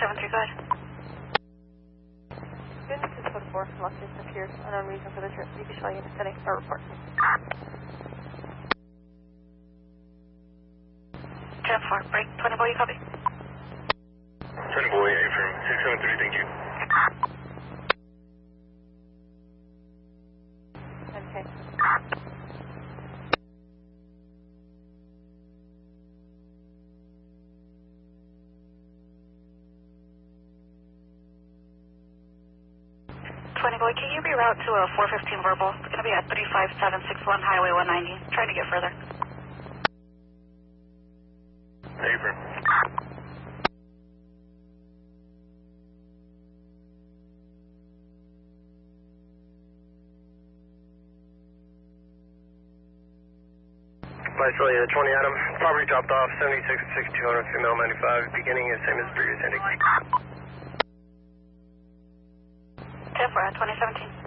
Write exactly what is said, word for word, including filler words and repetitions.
seven three, go ahead. Student is code four, lost disappeared, unknown reason for the trip. You can show unit setting or report. ten four, break, twenty boy, you copy? twenty boy, affirm, six seven three, thank you. Okay. twenty boy, can you reroute to a four fifteen verbal? It's going to be at three five seven six one Highway one ninety. Trying to get further. Affirm. Viceroy, twenty Adam, property dropped off, seventy-six six two hundred, female ninety-five, beginning is same as previous ending. ten four at twenty seventeen.